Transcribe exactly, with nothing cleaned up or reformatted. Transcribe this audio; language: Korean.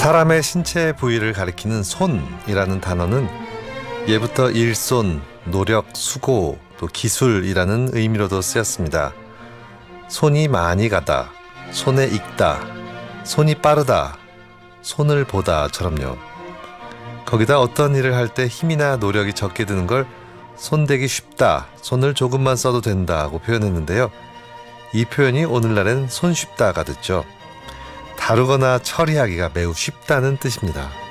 사람의 신체 부위를 가리키는 손이라는 단어는 예부터 일손, 노력, 수고, 또 기술이라는 의미로도 쓰였습니다. 손이 많이 가다, 손에 익다, 손이 빠르다, 손을 보다처럼요. 거기다 어떤 일을 할 때 힘이나 노력이 적게 드는 걸 손대기 쉽다, 손을 조금만 써도 된다고 표현했는데요. 이 표현이 오늘날엔 손쉽다가 됐죠. 다루거나 처리하기가 매우 쉽다는 뜻입니다.